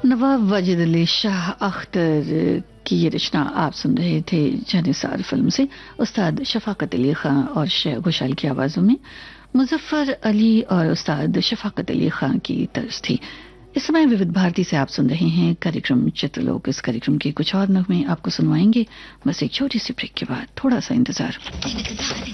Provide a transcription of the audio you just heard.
नवाब वाजिद अली शाह अख्तर की ये रचना आप सुन रहे थे जानिसार फिल्म से। उस्ताद शफाकत अली खां और शेख घोषाल की आवाजों में मुजफ्फर अली और उस्ताद शफाकत अली खां की तर्ज थी। इस समय विविध भारती से आप सुन रहे हैं कार्यक्रम चित्रलोक। इस कार्यक्रम के कुछ और नगमे आपको सुनवाएंगे, बस एक छोटी सी ब्रेक के बाद। थोड़ा सा इंतजार।